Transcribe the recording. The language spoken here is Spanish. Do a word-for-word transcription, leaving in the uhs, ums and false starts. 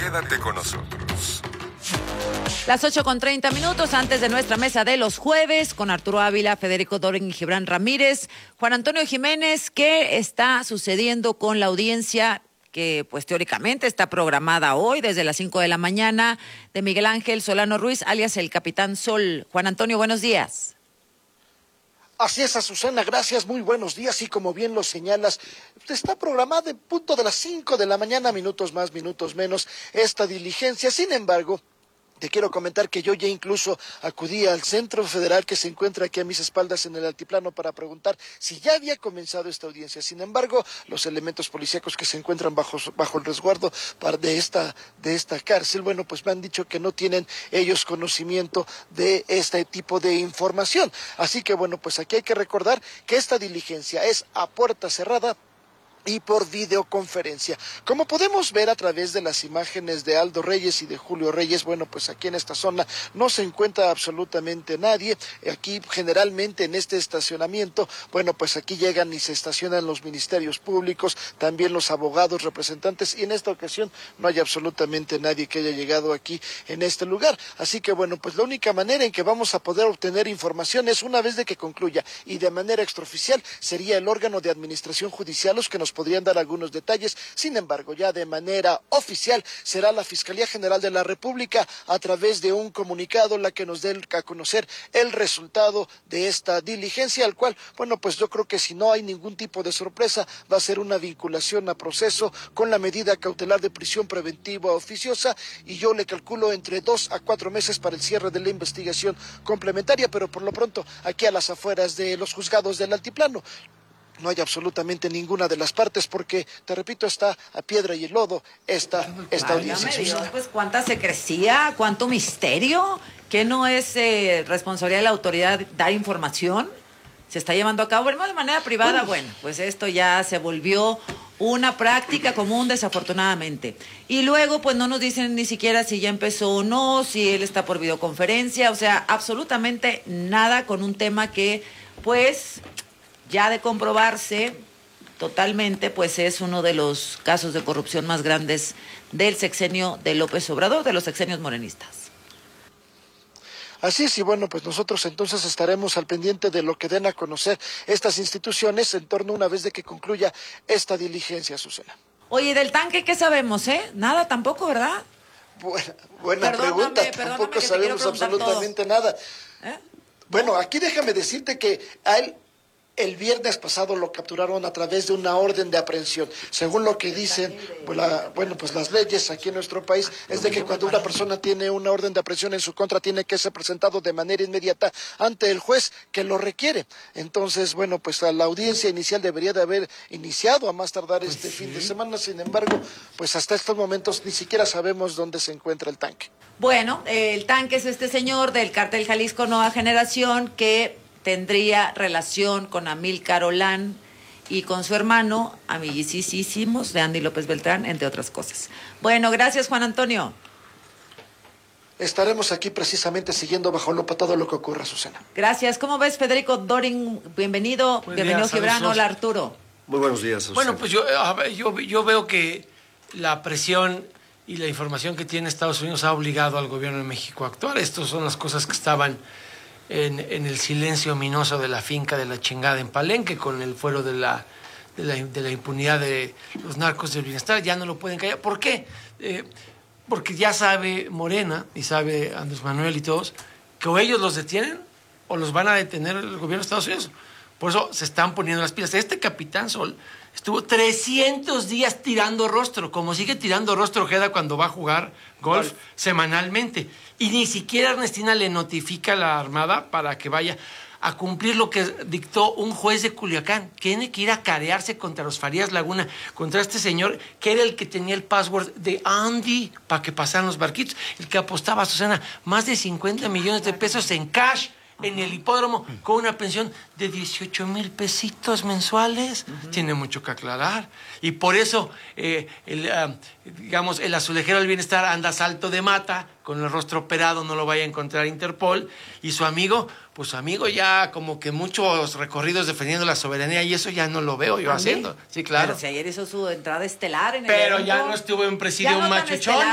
Quédate con nosotros. Las ocho con treinta minutos antes de nuestra mesa de los jueves con Arturo Ávila, Federico Doring y Gibran Ramírez. Juan Antonio Jiménez, ¿qué está sucediendo con la audiencia que pues teóricamente está programada hoy desde las cinco de la mañana de Miguel Ángel Solano Ruiz, alias el Capitán Sol? Juan Antonio, buenos días. Así es, Azucena, gracias, muy buenos días, y como bien lo señalas, está programada en punto de las cinco de la mañana, minutos más, minutos menos, esta diligencia. Sin embargo, te quiero comentar que yo ya incluso acudí al Centro Federal que se encuentra aquí a mis espaldas en el altiplano para preguntar si ya había comenzado esta audiencia. Sin embargo, los elementos policíacos que se encuentran bajo, bajo el resguardo de esta, de esta cárcel, bueno, pues me han dicho que no tienen ellos conocimiento de este tipo de información. Así que bueno, pues aquí hay que recordar que esta diligencia es a puerta cerrada y por videoconferencia. Como podemos ver a través de las imágenes de Aldo Reyes y de Julio Reyes, bueno, pues aquí en esta zona no se encuentra absolutamente nadie. Aquí generalmente en este estacionamiento, bueno, pues aquí llegan y se estacionan los ministerios públicos, también los abogados, representantes, y en esta ocasión no hay absolutamente nadie que haya llegado aquí en este lugar. Así que bueno, pues la única manera en que vamos a poder obtener información es una vez de que concluya, y de manera extraoficial sería el órgano de administración judicial los que nos podrían dar algunos detalles. Sin embargo, ya de manera oficial será la Fiscalía General de la República a través de un comunicado la que nos dé a conocer el resultado de esta diligencia, al cual, bueno, pues yo creo que si no hay ningún tipo de sorpresa, va a ser una vinculación a proceso con la medida cautelar de prisión preventiva oficiosa, y yo le calculo entre dos a cuatro meses para el cierre de la investigación complementaria, pero por lo pronto aquí a las afueras de los juzgados del altiplano no hay absolutamente ninguna de las partes, porque, te repito, está a piedra y el lodo esta, esta audiencia. Dios, pues cuánta secrecía, cuánto misterio, que no es eh, responsabilidad de la autoridad dar información, se está llevando a cabo, bueno, de manera privada. Bueno, pues esto ya se volvió una práctica común, desafortunadamente. Y luego, pues no nos dicen ni siquiera si ya empezó o no, si él está por videoconferencia, o sea, absolutamente nada con un tema que, pues, ya de comprobarse totalmente, pues es uno de los casos de corrupción más grandes del sexenio de López Obrador, de los sexenios morenistas. Así es, y bueno, pues nosotros entonces estaremos al pendiente de lo que den a conocer estas instituciones en torno una vez de que concluya esta diligencia, Susana. Oye, del tanque, ¿qué sabemos, eh? Nada tampoco, ¿verdad? Buena, buena perdóname, pregunta, perdóname, tampoco sabemos absolutamente todo. nada. ¿Eh? Bueno, aquí déjame decirte que a él el viernes pasado lo capturaron a través de una orden de aprehensión. Según lo que dicen, pues la, bueno, pues las leyes aquí en nuestro país es de que cuando una persona tiene una orden de aprehensión en su contra, tiene que ser presentado de manera inmediata ante el juez que lo requiere. Entonces, bueno, pues la audiencia inicial debería de haber iniciado a más tardar este pues sí. fin de semana. Sin embargo, pues hasta estos momentos ni siquiera sabemos dónde se encuentra el tanque. Bueno, el tanque es este señor del Cártel Jalisco Nueva Generación que tendría relación con Amílcar Olán y con su hermano, amiguisísimos de Andy López Beltrán, entre otras cosas. Bueno, gracias, Juan Antonio. Estaremos aquí precisamente siguiendo bajo lupa todo lo que ocurra, Susana. Gracias. ¿Cómo ves, Federico Doring? Bienvenido. Buen Bienvenido, día, Gibran. Hola, Arturo. Muy buenos días, Susana. Bueno, pues yo, a ver, yo, yo veo que la presión y la información que tiene Estados Unidos ha obligado al gobierno de México a actuar. Estas son las cosas que estaban En, en el silencio ominoso de la finca de la chingada en Palenque, con el fuero de la, de la, de la impunidad de los narcos del bienestar. Ya no lo pueden callar. ¿Por qué? Eh, porque ya sabe Morena y sabe Andrés Manuel y todos que o ellos los detienen o los van a detener el gobierno de Estados Unidos. Por eso se están poniendo las pilas. Este Capitán Sol estuvo trescientos días tirando rostro, como sigue tirando rostro Ojeda cuando va a jugar golf, golf semanalmente. Y ni siquiera Ernestina le notifica a la Armada para que vaya a cumplir lo que dictó un juez de Culiacán. Tiene que ir a carearse contra los Farías Laguna, contra este señor que era el que tenía el password de Andy para que pasaran los barquitos, el que apostaba a Susana más de cincuenta millones de pesos en cash en el hipódromo con una pensión de dieciocho mil pesitos mensuales. Uh-huh. Tiene mucho que aclarar. Y por eso, eh, el, uh, digamos, el azulejero del bienestar anda salto de mata, con el rostro operado, no lo vaya a encontrar Interpol. Y su amigo, pues su amigo ya como que muchos recorridos defendiendo la soberanía, y eso ya no lo veo yo ¿También? haciendo. Sí, claro. Pero si ayer hizo su entrada estelar en el Pero evento, ya no estuvo en presidio un macho chón.